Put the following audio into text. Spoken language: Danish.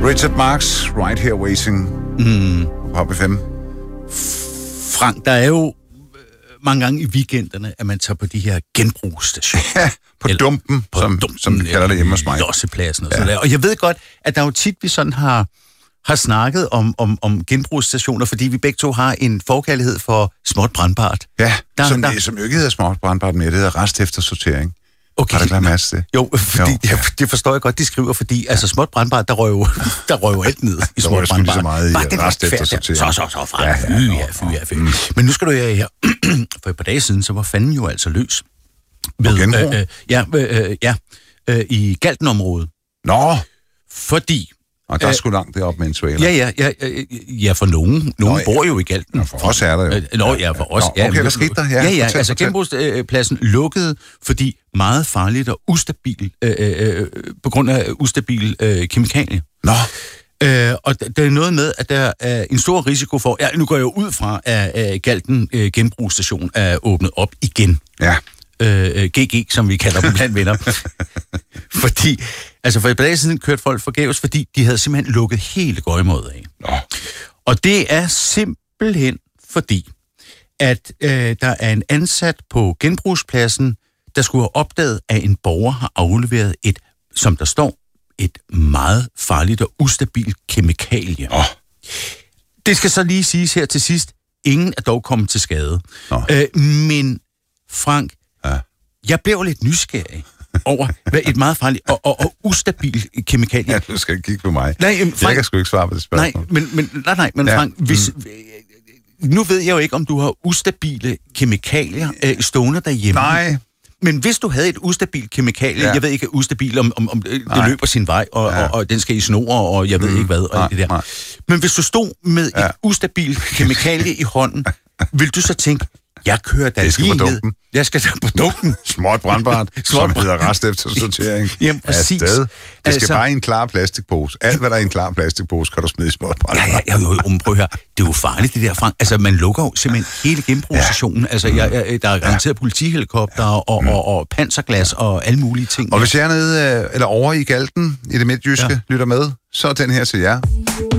Richard Marx, Right Here Waiting. Hop 5. Frank, der er jo mange gange i weekenderne, at man tager på de her genbrugsstationer. Ja, på dumpen, som vi kalder det hjemme hos mig. Lossepladsen og sådan der. Og jeg ved godt, at der jo tit, vi sådan har snakket om genbrugsstationer, fordi vi begge to har en forkærlighed for småt brandbart. Ja, som jo ikke hedder småt brandbart mere, det hedder rest efter sortering. Okay. Har du glemt Mads det? Jo, fordi, ja, det forstår jeg godt, de skriver, fordi altså småt brandbart, der røg jo alt ned i småt brandbart. Så meget i rest efter sortering. Så Frank. Fy. Men nu skal du høre her. For et par dage siden, så var fanden jo altså løs. Ved, i Galten-området. Nå! Fordi... Og der er sgu langt deroppe med en trailer. Ja, for nogen. Nogen bor jo i Galten. Ja, for os er der jo. For os. Okay, hvad skete der? Ja, altså genbrugspladsen lukkede, fordi meget farligt og ustabil, på grund af ustabil kemikalier. Nå. Og der er noget med, at der er en stor risiko for... Ja, nu går jeg jo ud fra, at Galten genbrugsstation er åbnet op igen. Ja. GG, som vi kalder dem blandt venner. Fordi, altså for et par dage siden kørte folk forgæves, fordi de havde simpelthen lukket hele Gøjemåret af. Nå. Og det er simpelthen fordi, at der er en ansat på genbrugspladsen, der skulle have opdaget, at en borger har afleveret et, som der står, et meget farligt og ustabilt kemikalie. Nå. Det skal så lige siges her til sidst, ingen er dog kommet til skade. Men Frank, jeg blev lidt nysgerrig over, hvad et meget farligt og ustabilt kemikalie... Ja, du skal ikke kigge på mig. Nej, Frank, jeg kan sgu ikke svare på det spørgsmål. Men Frank, hvis... Nu ved jeg jo ikke, om du har ustabile kemikalier stående derhjemme. Nej. Men hvis du havde et ustabilt kemikalie, jeg ved ikke ustabil, om det løber sin vej, og den skal i snor, og jeg ved ikke hvad, og det der. Nej. Men hvis du stod med et ustabilt kemikalie i hånden, vil du så tænke, jeg kører da lige ned. Jeg skal da på dumpen. Småt brandbart, som hedder rest efter sortering. Jamen, præcis. Det skal bare i en klar plastikpose. Alt, hvad der er i en klar plastikpose, kan du smide i småt brandbart. Prøv at høre. Det er jo farligt, det der, Frank. Altså, man lukker jo simpelthen hele genbrugsstationen. Altså, der er garanteret politihelikopter og panserglas og alle mulige ting. Og hvis jeg er nede, eller over i Galten, i det midtjyske, lytter med, så er den her til jer.